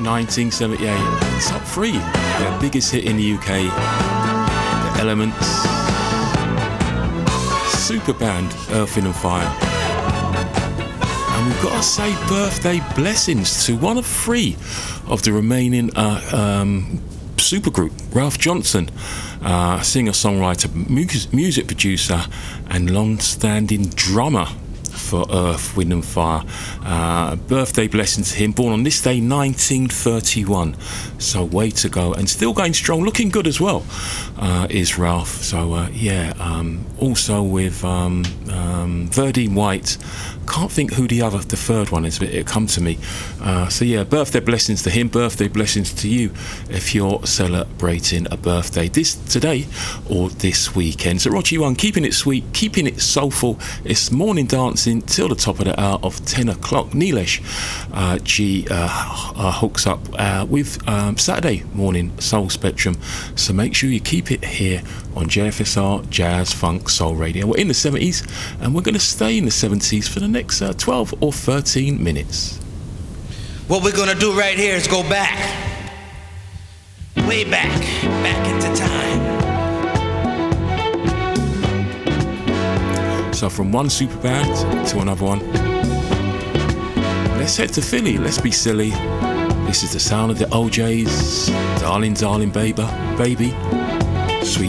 1978. Top 3. Their biggest hit in the UK. The Elements. Super band, Earth, Wind and Fire. And we've got to say birthday blessings to one of 3 of the remaining supergroup, Ralph Johnson, singer-songwriter, music producer and long-standing drummer for Earth, Wind and Fire. Birthday blessing to him, born on this day 1931, so way to go, and still going strong, looking good as well, is Ralph. So also with Verdine White. Can't think who the third one is, but it'll come to me. So yeah, birthday blessings to him, birthday blessings to you if you're celebrating a birthday today or this weekend. So Roger One, keeping it sweet, keeping it soulful. It's morning dancing till the top of the hour of 10 o'clock. Nilesh G hooks up with Saturday morning Soul Spectrum. So make sure you keep it here on JFSR Jazz Funk Soul Radio. We're in the 70s and we're going to stay in the 70s for the next 12 or 13 minutes. What we're going to do right here is go back, way back into time. So from one super band to another one, let's head to Philly. Let's be silly. This is the sound of the OJs, Darling, Darling, Baby.